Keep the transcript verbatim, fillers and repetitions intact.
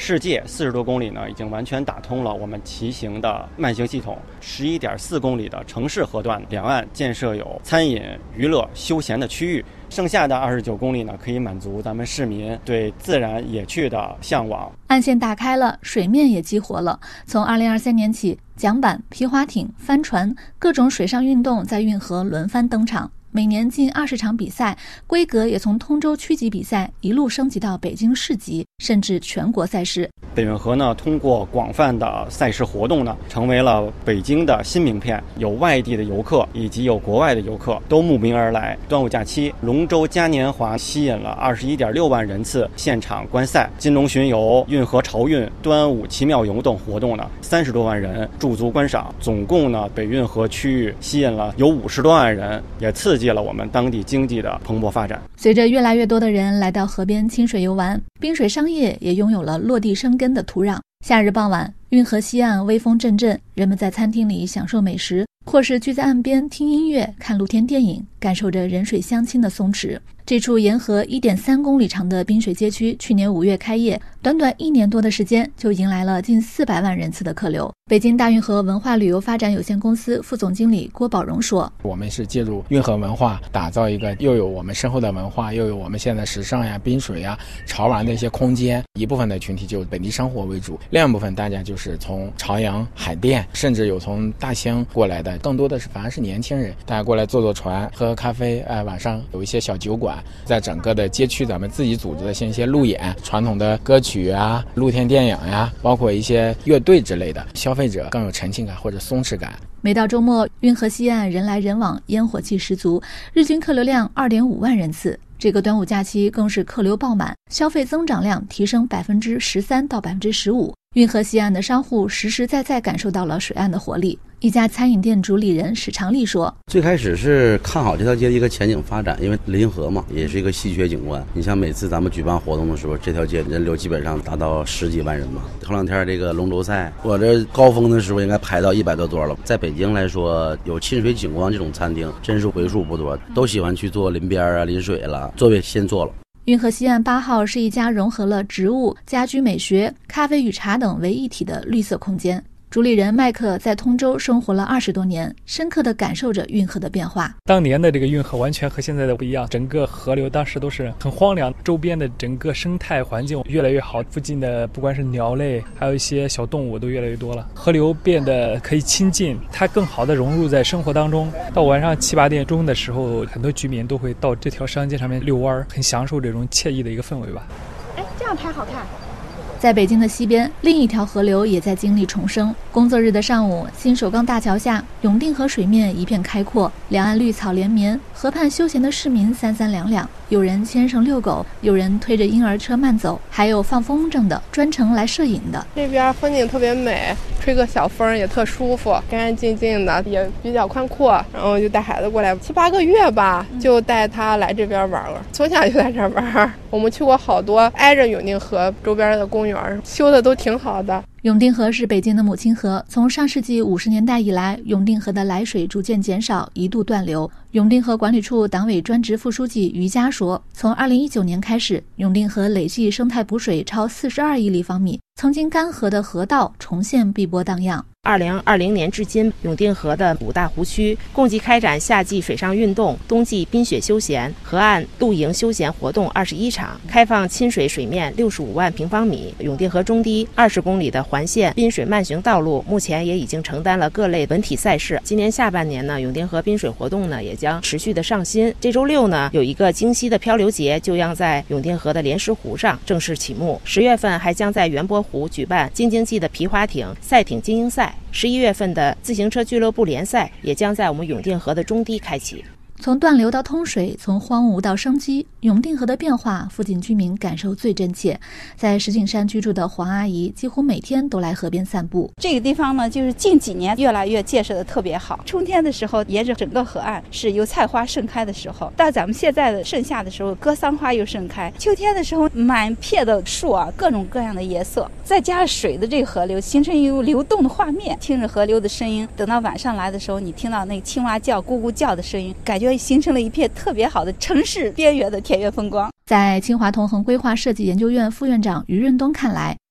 世界四十多公里呢，已经完全打通了我们骑行的慢行系统。十一点四公里的城市河段，两岸建设有餐饮、娱乐、休闲的区域。剩下的二十九公里呢，可以满足咱们市民对自然野趣的向往。 岸线打开了，水面也激活了。从二零二三年起，桨板、皮划艇、帆船各种水上运动在运河轮番登场。每年近二十场比赛，规格也从通州区级比赛一路升级到北京市级，甚至全国赛事。 北运河呢，通过广泛的赛事活动呢，成为了北京的新名片。有外地的游客以及有国外的游客都慕名而来。端午假期，龙舟嘉年华吸引了二十一点六万人次现场观赛。金龙巡游、运河潮运、端午奇妙游等活动呢，三十多万人驻足观赏。总共呢，北运河区域吸引了有五十多万人，也刺激了我们当地经济的蓬勃发展。 随着越来越多的人来到河边亲水游玩，滨水商业也拥有了落地生根的土壤。夏日傍晚，运河西岸微风阵阵，人们在餐厅里享受美食，或是聚在岸边听音乐、看露天电影，感受着人水相亲的松弛。这处沿河 一点三公里长的滨水街区，去年五月开业，短短一年多的时间就迎来了近四百万人次的客流。北京大运河文化旅游发展有限公司副总经理郭宝荣说：“ 我们是借助运河文化，打造一个又有我们深厚的文化，又有我们现在时尚呀、滨水呀、潮玩的一些空间。一部分的群体就本地生活为主，另一部分大家就是从朝阳、海淀，甚至有从大兴过来的，更多的是反而是年轻人，大家过来坐坐船、喝喝咖啡，哎，晚上有一些小酒馆。在整个的街区，咱们自己组织的像一些路演、传统的歌曲啊、露天电影呀，包括一些乐队之类的，消费者更有沉浸感或者松弛感。” 每到周末，运河西岸人来人往，烟火气十足，日均客流量 二点五万人次。这个端午假期更是客流爆满，消费增长量提升百分之十三到百分之十五。运河西岸的商户实实在在感受到了水岸的活力。一家餐饮店主理人史长利说：“ 最开始是看好这条街的一个前景发展，因为临河嘛，也是一个稀缺景观。你像每次咱们举办活动的时候，这条街人流基本上达到十几万人嘛。头两天这个龙舟赛，我这高峰的时候应该排到一百多桌了。在北京来说，有亲水景观这种餐厅真是为数不多，都喜欢去做临边啊、临水了，座位先坐了。” 运河西岸八号是一家融合了植物、家居美学、咖啡与茶等为一体的绿色空间。主理人麦克在通州生活了二十多年，深刻地感受着运河的变化。 当年的这个运河完全和现在的不一样，整个河流当时都是很荒凉，周边的整个生态环境越来越好，附近的不管是鸟类，还有一些小动物都越来越多了，河流变得可以亲近，它更好地融入在生活当中。到晚上七八点钟的时候，很多居民都会到这条商街上面遛弯，很享受这种惬意的一个氛围吧。 哎，这样拍好看。 在北京的西边，另一条河流也在经历重生。工作日的上午，新首钢大桥下，永定河水面一片开阔，两岸绿草连绵，河畔休闲的市民三三两两，有人牵绳遛狗，有人推着婴儿车慢走，还有放风筝的，专程来摄影的。 这边风景特别美，吹个小风也特舒服，干干净净的，也比较宽阔。然后就带孩子过来七八个月吧，就带他来这边玩了，从小就在这玩。我们去过好多挨着永定河周边的公园，修的都挺好的。 永定河是北京的母亲河，从上世纪五十年代以来，永定河的来水逐渐减少，一度断流。永定河管理处党委专职副书记于佳说，从二零一九年开始，永定河累计生态补水超四十二亿立方米，曾经干涸的河道重现碧波荡漾。 二零二零年至今，永定河的五大湖区共计开展夏季水上运动、冬季冰雪休闲、河岸露营休闲活动二十一场，开放亲水水面六十五万平方米。永定河中堤二十公里的环线滨水慢行道路，目前也已经承担了各类文体赛事。今年下半年呢，永定河滨水活动呢也将持续的上新。这周六呢，有一个京西的漂流节就将在永定河的莲石湖上正式启幕。十月份还将在元波湖举办京津冀的皮划艇赛艇精英赛。十一月份的自行车俱乐部联赛也将在我们永定河的中堤开启。 从断流到通水，从荒芜到生机，永定河的变化，附近居民感受最真切。在石景山居住的黄阿姨，几乎每天都来河边散步。 这个地方呢，就是近几年越来越建设的特别好。春天的时候，沿着整个河岸是油菜花盛开的时候；到咱们现在的盛夏的时候，格桑花又盛开。秋天的时候，满片的树啊，各种各样的颜色，再加上水的这个河流，形成一个流动的画面。听着河流的声音，等到晚上来的时候，你听到那个青蛙叫、咕咕叫的声音，感觉形成了一片特别好的城市边缘的田园风光。 在清华同恒规划设计研究院副院长于润东看来，